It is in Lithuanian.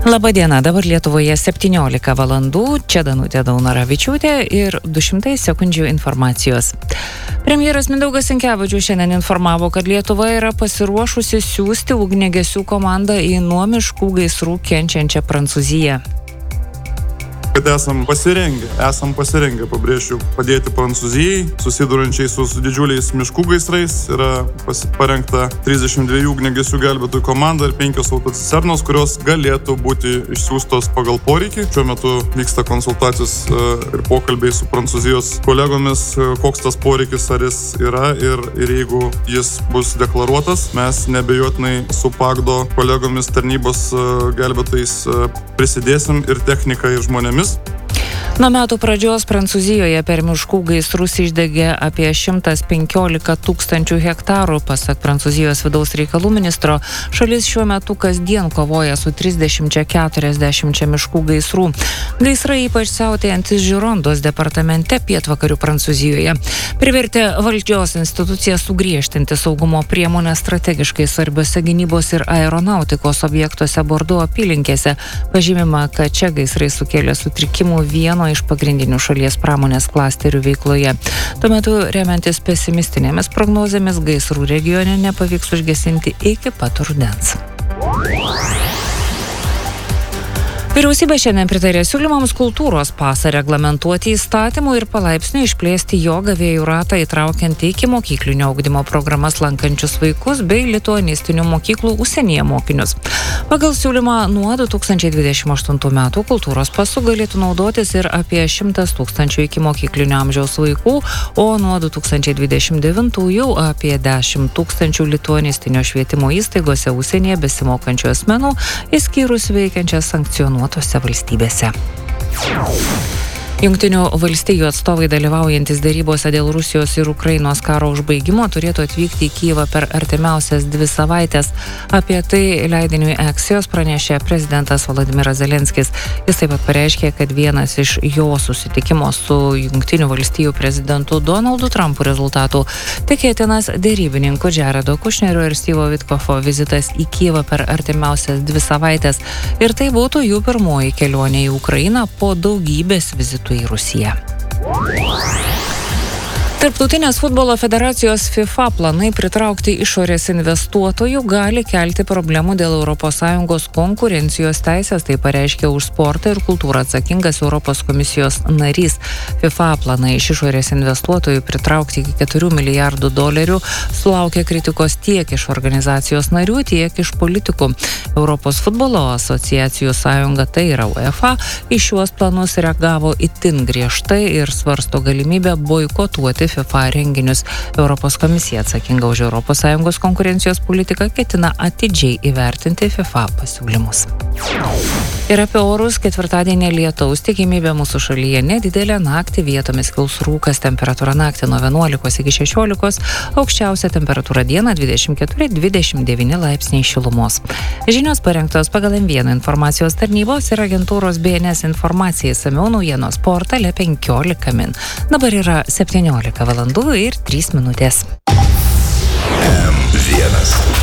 Labadiena, dabar Lietuvoje 17 valandų, čia Danutė Daunoravičiūtė ir 200 sekundžių informacijos. Premjeras Mindaugas Sinkevičius šiandien informavo, kad Lietuva yra pasiruošusi siųsti ugniagesių komandą į nuo miškų gaisrų kenčiančią Prancūziją. Kad esam pasirengę, pabrėšiu, padėti Prancūzijai, susidurančiai su didžiuliais miškų gaisrais. Yra parengta 32 ugniagesių gelbėtojų komanda ir 5 autocisternos, kurios galėtų būti išsiųstos pagal poreikį. Šiuo metu vyksta konsultacijos ir pokalbiai su Prancūzijos kolegomis, koks tas poreikis, ar jis yra ir jeigu jis bus deklaruotas, mes neabejotinai su Pagdo kolegomis tarnybos gelbėtojais prisidėsim ir technika, ir žmonėmis. Nuo metų pradžios Prancūzijoje per miškų gaisrus išdegė apie 115 tūkstančių hektarų. Pasak Prancūzijos vidaus reikalų ministro, šalis šiuo metu kasdien kovoja su 30-40 miškų gaisrų. Gaisrai ypač siautėjantis Žirondos departamente pietvakarių Prancūzijoje privertė valdžios instituciją sugriežtinti saugumo priemonę strategiškai svarbiose gynybos ir aeronautikos objektuose Bordo apylinkėse. Pažymima, kad čia gaisrai sukėlė sutrikimų vieno iš pagrindinių šalies pramonės klasterių veikloje. Tuo metu, remiantis pesimistinėmis prognozėmis, gaisrų regione nepavyks užgesinti iki pat rudens. Vyriausybė šiandien pritarė siūlymams kultūros pasą reglamentuoti įstatymų ir palaipsniui išplėsti jo gavėjų ratą, įtraukiant iki mokyklinio ugdymo programas lankančius vaikus bei lituanistinių mokyklų užsienyje mokinius. Pagal siūlymą nuo 2028 metų kultūros pasu galėtų naudotis ir apie 100 tūkstančių iki mokyklinio amžiaus vaikų, o nuo 2029 jau apie 10 tūkstančių lituanistinio švietimo įstaigose užsienyje besimokančių asmenų, išskyrus veikiančias sankcionuotose valstybėse. Jungtinių valstijų atstovai dalyvaujantis derybose dėl Rusijos ir Ukrainos karo užbaigimo turėtų atvykti į Kyjivą per artimiausias 2 savaitės. Apie tai leidiniui Axios pranešė prezidentas Volodymyras Zelenskis. Jis taip pat pareiškė, kad vienas iš jo susitikimo su Jungtinių valstijų prezidentu Donaldu Trumpu rezultatų tikėtinas derybininkų Jaredo Kušnero ir Stevo Vitkofo vizitas į Kyjivą per artimiausias 2 savaitės. Ir tai būtų jų pirmoji kelionė į Ukrainą po daugybės vizitų į Rusiją. Tarptautinės futbolo federacijos FIFA planai pritraukti išorės investuotojų gali kelti problemų dėl ES konkurencijos teisės, tai pareiškė už sportą ir kultūrą atsakingas Europos komisijos narys. FIFA planai iš išorės investuotojų pritraukti iki $4 milijardų sulaukė kritikos tiek iš organizacijos narių, tiek iš politikų. Europos futbolo asociacijų sąjunga, tai yra UEFA, į šiuos planus reagavo itin griežtai ir svarsto galimybę boikotuoti FIFA renginius. Europos komisija atsakinga už ES konkurencijos politiką ketina atidžiai įvertinti FIFA pasiūlymus. Ir apie orus: ketvirtadienį lietaus tikimybė mūsų šalyje nedidelė, naktį vietomis kils rūkas, temperatūra naktį nuo 11 iki 16, aukščiausia temperatūra dieną 24-29 laipsniai šilumos. Žinios parengtos pagal M1 informacijos tarnybos ir agentūros BNS informacijai, išsamiau naujienos portale 15 min. Dabar yra 17 valandų ir 3 minutės. M1